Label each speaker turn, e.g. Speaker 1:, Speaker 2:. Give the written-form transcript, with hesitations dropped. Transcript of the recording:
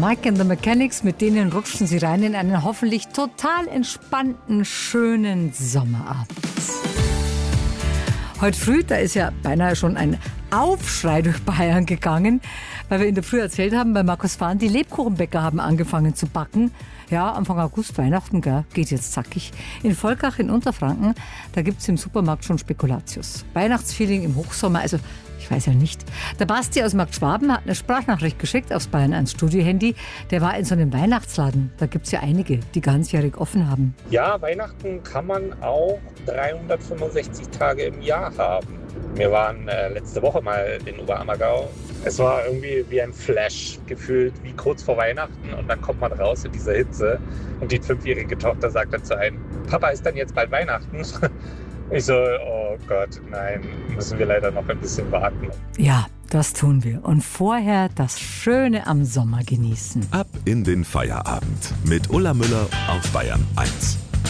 Speaker 1: Mike and the Mechanics, mit denen rutschen Sie rein in einen hoffentlich total entspannten, schönen Sommerabend. Heute früh, da ist ja beinahe schon ein Aufschrei durch Bayern gegangen, weil wir in der Früh erzählt haben, bei Markus Fahn, die Lebkuchenbäcker haben angefangen zu backen. Ja, Anfang August, Weihnachten, gell, geht jetzt zackig. In Volkach in Unterfranken, da gibt es im Supermarkt schon Spekulatius. Weihnachtsfeeling im Hochsommer, also ich weiß ja nicht. Der Basti aus Markt Schwaben hat eine Sprachnachricht geschickt aufs Bayern 1 Studio-Handy. Der war in so einem Weihnachtsladen. Da gibt es ja einige, die ganzjährig offen haben.
Speaker 2: Ja, Weihnachten kann man auch 365 Tage im Jahr haben. Wir waren letzte Woche mal in Oberammergau. Es war irgendwie wie ein Flash, gefühlt wie kurz vor Weihnachten. Und dann kommt man raus in dieser Hitze. Und die 5-jährige Tochter sagt dann zu einem, Papa, ist dann jetzt bald Weihnachten? Ich so, oh Gott, nein, müssen wir leider noch ein bisschen warten.
Speaker 1: Ja, das tun wir. Und vorher das Schöne am Sommer genießen.
Speaker 3: Ab in den Feierabend mit Ulla Müller auf Bayern 1.